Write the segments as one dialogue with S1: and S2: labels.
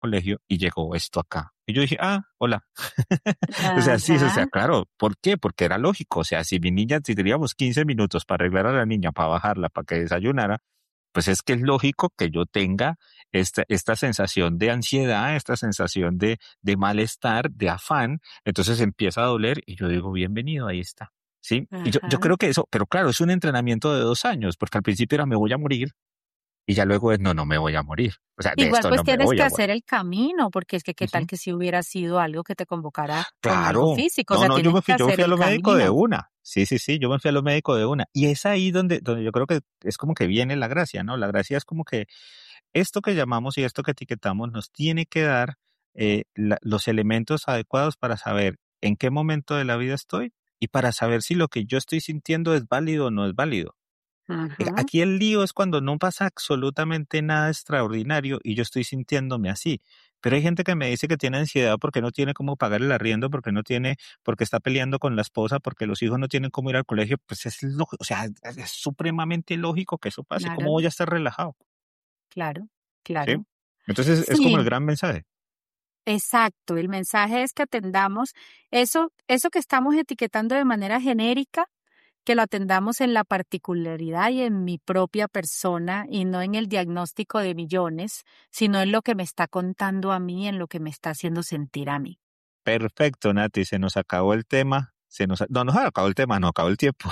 S1: colegio y llegó esto acá. Y yo dije, hola. O sea, sí, o sea,
S2: Ajá.
S1: claro. ¿Por qué? Porque era lógico. O sea, si teníamos 15 minutos para arreglar a la niña, para bajarla, para que desayunara, pues es que es lógico que yo tenga esta sensación de ansiedad, esta sensación de malestar, de afán. Entonces empieza a doler y yo digo, bienvenido, ahí está. Sí, y yo
S2: Ajá.
S1: creo que eso, pero claro, es un entrenamiento de 2 años, porque al principio era me voy a morir y ya luego es no me voy a morir. O sea, de
S2: Igual
S1: esto
S2: pues
S1: no me
S2: tienes
S1: voy
S2: que
S1: a
S2: hacer
S1: morir.
S2: el camino, porque es que qué tal
S1: Ujú.
S2: que si hubiera sido algo que te convocara con algo
S1: Claro.
S2: físico, o
S1: No,
S2: sea,
S1: no,
S2: tienes que
S1: yo me
S2: hacer
S1: fui a
S2: el
S1: lo médico de
S2: camino.
S1: una. Sí, sí, sí, yo me fui a lo médico de una. Y es ahí donde yo creo que es como que viene la gracia, ¿no? La gracia es como que esto que llamamos y esto que etiquetamos nos tiene que dar los elementos adecuados para saber en qué momento de la vida estoy y para saber si lo que yo estoy sintiendo es válido o no es válido.
S2: Ujú.
S1: Aquí el lío es cuando no pasa absolutamente nada extraordinario y yo estoy sintiéndome así. Pero hay gente que me dice que tiene ansiedad porque no tiene cómo pagar el arriendo, porque está peleando con la esposa, porque los hijos no tienen cómo ir al colegio. Pues es lógico, o sea, es supremamente lógico que eso pase. ¿Cómo
S2: Claro,
S1: voy a estar relajado?
S2: claro,
S1: ¿Sí?
S2: claro.
S1: Entonces es como el
S2: Sí,
S1: gran mensaje.
S2: exacto. El mensaje es que atendamos eso que estamos etiquetando de manera genérica, que lo atendamos en la particularidad y en mi propia persona y no en el diagnóstico de millones, sino en lo que me está contando a mí, en lo que me está haciendo sentir a mí.
S1: Perfecto, Nati, se nos acabó el tema. No nos acabó el tema, no acabó el tiempo.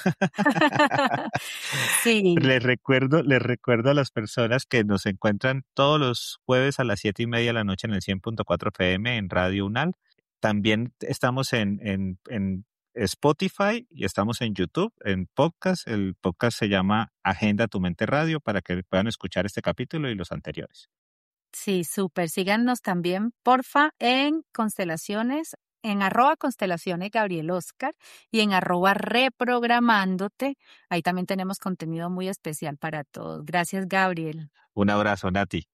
S2: Sí,
S1: Les recuerdo a las personas que nos encuentran todos los jueves a las 7:30 de la noche en el 100.4 FM en Radio UNAL. También estamos en Spotify y estamos en YouTube, en podcast. El podcast se llama Agenda Tu Mente Radio para que puedan escuchar este capítulo y los anteriores.
S2: sí, súper. Síganos también, porfa, en Constelaciones, en @Constelaciones Gabriel Oscar y en @Reprogramándote. Ahí también tenemos contenido muy especial para todos. Gracias, Gabriel.
S1: Un abrazo, Nati.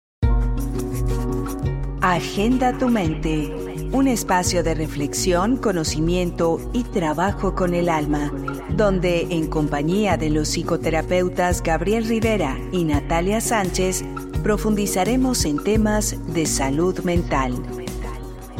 S3: Agenda tu mente, un espacio de reflexión, conocimiento y trabajo con el alma, donde en compañía de los psicoterapeutas Gabriel Rivera y Natalia Sánchez profundizaremos en temas de salud mental.